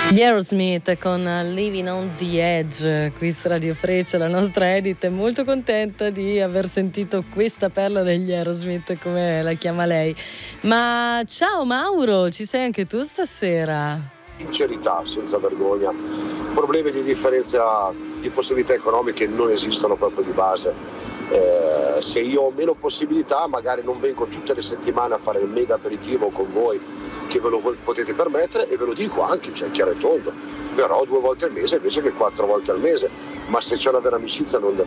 Gli Aerosmith con Living on the Edge, qui su Radio Freccia. La nostra Edith è molto contenta di aver sentito questa perla degli Aerosmith, come la chiama lei. Ma ciao Mauro, ci sei anche tu stasera? Sincerità, senza vergogna. Problemi di differenza di possibilità economiche non esistono proprio di base. Se io ho meno possibilità, magari non vengo tutte le settimane a fare il mega aperitivo con voi, che ve lo potete permettere, e ve lo dico anche, cioè chiaro e tondo, verrò 2 volte al mese invece che 4 volte al mese, ma se c'è una vera amicizia non deve